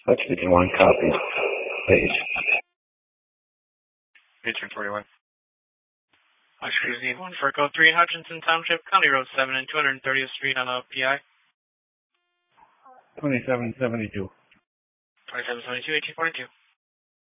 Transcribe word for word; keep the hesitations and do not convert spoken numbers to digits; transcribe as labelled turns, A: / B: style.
A: Let's get you one copy. Page.
B: Page forty-one. Excuse me, one for code three, Hutchinson Township, County Road seven and two hundred thirtieth Street on a P I.
A: twenty-seven seventy-two.
B: twenty-seven seventy-two, eighteen forty-two.